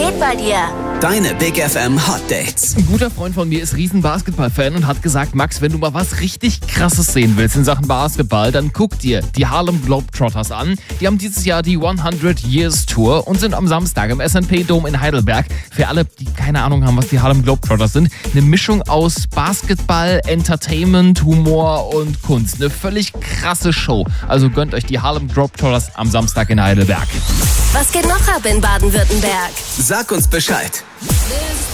geht bei dir? Deine Big FM Hot Dates. Ein guter Freund von mir ist riesen Basketball-Fan und hat gesagt, Max, wenn du mal was richtig Krasses sehen willst in Sachen Basketball, dann guck dir die Harlem Globetrotters an. Die haben dieses Jahr die 100 Years Tour und sind am Samstag im S&P Dome in Heidelberg. Für alle, die keine Ahnung haben, was die Harlem Globetrotters sind, eine Mischung aus Basketball, Entertainment, Humor und Kunst. Eine völlig krasse Show. Also gönnt euch die Harlem Globetrotters am Samstag in Heidelberg. Was geht noch ab in Baden-Württemberg? Sag uns Bescheid.